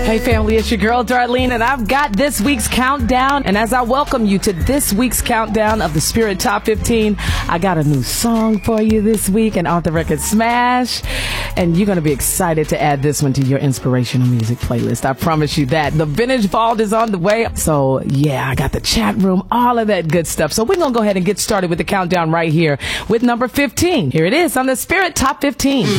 Hey family, it's your girl Darlene, and I've got this week's countdown. And as I welcome you to this week's countdown of the Spirit Top 15, I got a new song for you this week, an off the record smash. And you're going to be excited to add this one to your inspirational music playlist. I promise you that. The Vintage Vault is on the way. So yeah, I got the chat room, all of that good stuff. So we're going to go ahead and get started with the countdown right here with number 15. Here it is on the Spirit Top 15.